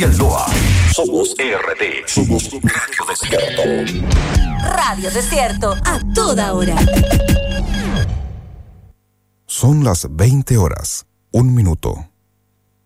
Cristian Loa. Somos RD. Somos Radio Desierto. Radio Desierto, a toda hora. Son las 20 horas, 1 minuto.